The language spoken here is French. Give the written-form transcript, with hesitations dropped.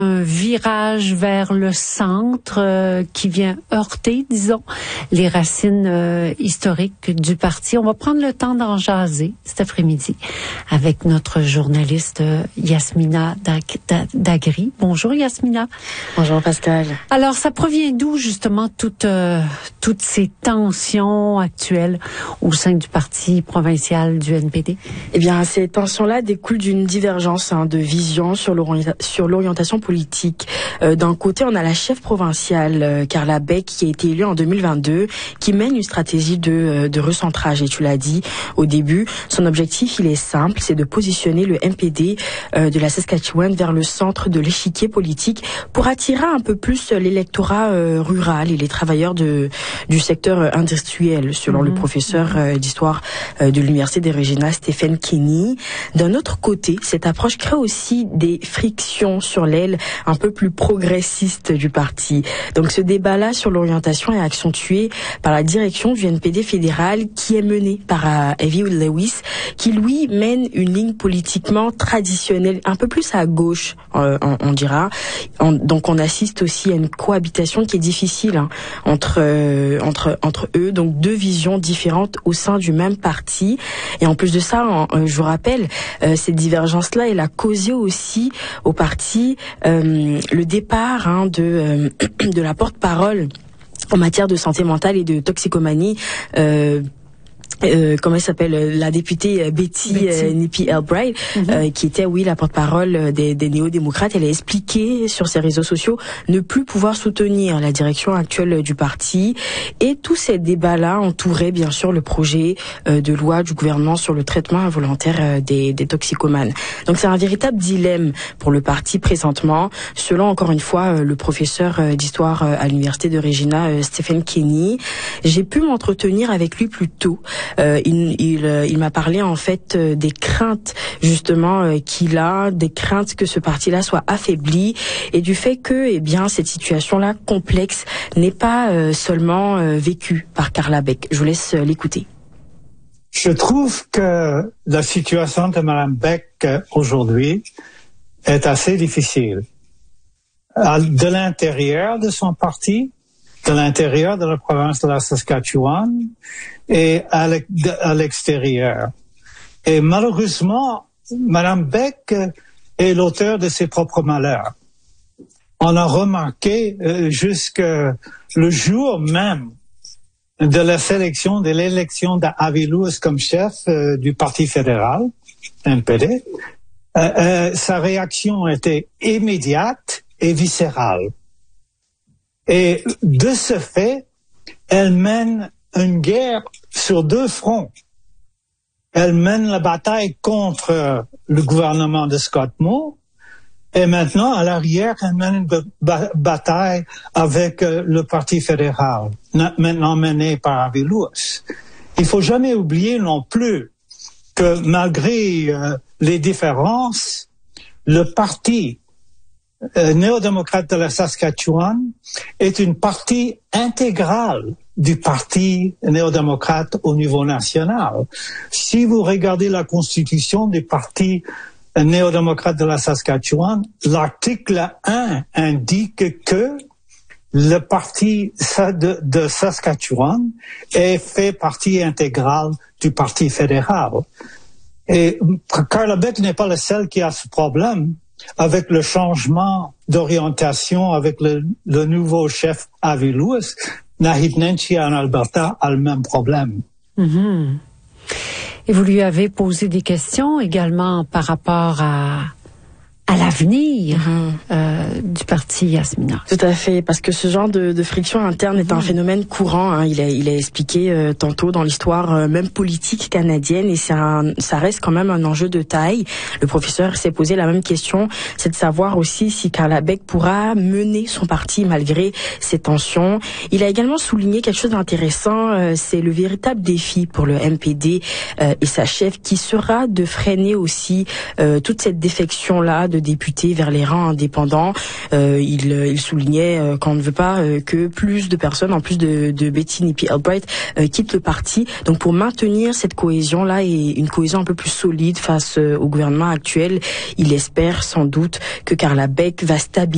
un virage vers le centre qui vient heurter, disons, les racines historiques du parti. On va prendre le temps d'en jaser cet après-midi avec notre journaliste Yasmina Dagri. Bonjour Yasmina. Bonjour Pascal. Alors, ça provient d'où justement toutes ces tensions actuelles au sein du parti provincial du NPD? Eh bien, ces tensions-là découlent d'une divergence de vision sur l'orientation politique. D'un côté, on a la chef provinciale Carla Beck qui a été élue en 2022, qui mène une stratégie de recentrage. Et tu l'as dit au début, son objectif, il est simple, c'est de positionner le NPD de la Saskatchewan vers le centre de l'échiquier politique pour attirer un peu plus l'électorat rural et les travailleurs du secteur industriel, selon le professeur d'histoire de l'Université de Regina, Stephen Kenny. D'un autre côté, cette approche crée aussi des frictions sur l'aile un peu plus progressiste du parti. Donc ce débat-là sur l'orientation est accentué par la direction du NPD fédéral qui est menée par Evie Lewis, qui lui mène une ligne politiquement traditionnelle, un peu plus à gauche, on dira. Donc on assiste aussi à une cohabitation qui est difficile entre eux, donc deux visions différentes au sein du même parti. Et en plus de ça, je vous rappelle, cette divergence-là, elle a causé aussi au parti le départ de la porte-parole en matière de santé mentale et de toxicomanie. Comment elle s'appelle, la députée Betty Nippy Albright, qui était la porte-parole des néo-démocrates. Elle a expliqué sur ses réseaux sociaux ne plus pouvoir soutenir la direction actuelle du parti, et tous ces débats-là entouraient bien sûr le projet de loi du gouvernement sur le traitement involontaire des toxicomanes. Donc c'est un véritable dilemme pour le parti présentement, selon encore une fois le professeur d'histoire à l'Université de Regina, Stephen Kenny. J'ai pu m'entretenir avec lui plus tôt. Il m'a parlé en fait des craintes justement qu'il a, des craintes que ce parti-là soit affaibli, et du fait que cette situation-là complexe n'est pas seulement vécue par Carla Beck. Je vous laisse l'écouter. Je trouve que la situation de Mme Beck aujourd'hui est assez difficile. De l'intérieur de son parti, de l'intérieur de la province de la Saskatchewan et à l'extérieur. Et malheureusement, Mme Beck est l'auteur de ses propres malheurs. On a remarqué jusque le jour même de la sélection, de l'élection d'Avi Lewis comme chef du Parti fédéral, NPD, sa réaction était immédiate et viscérale. Et de ce fait, elle mène une guerre sur deux fronts. Elle mène la bataille contre le gouvernement de Scott Moe, et maintenant, à l'arrière, elle mène une bataille avec le Parti fédéral, maintenant mené par Avi Lewis. Il faut jamais oublier non plus que malgré les différences, le Parti néo-démocrate de la Saskatchewan est une partie intégrale du Parti néo-démocrate au niveau national. Si vous regardez la constitution du Parti néo-démocrate de la Saskatchewan, l'article 1 indique que le Parti de Saskatchewan est fait partie intégrale du Parti fédéral. Et Carla Beck n'est pas la seule qui a ce problème. Avec le changement d'orientation, avec le nouveau chef Avi Lewis, Naheed Nenshi en Alberta a le même problème. Et vous lui avez posé des questions également par rapport à l'avenir du parti, Yasmina. Tout à fait, parce que ce genre de friction interne est un phénomène courant. Il a expliqué tantôt dans l'histoire même politique canadienne, et ça reste quand même un enjeu de taille. Le professeur s'est posé la même question, c'est de savoir aussi si Carla Beck pourra mener son parti malgré ces tensions. Il a également souligné quelque chose d'intéressant, c'est le véritable défi pour le NPD et sa chef, qui sera de freiner aussi toute cette défection-là de députés vers les rangs indépendants. Il soulignait qu'on ne veut pas que plus de personnes, en plus de Betty Nippy Albright, quittent le parti. Donc pour maintenir cette cohésion-là et une cohésion un peu plus solide face au gouvernement actuel, il espère sans doute que Carla Beck va stabiliser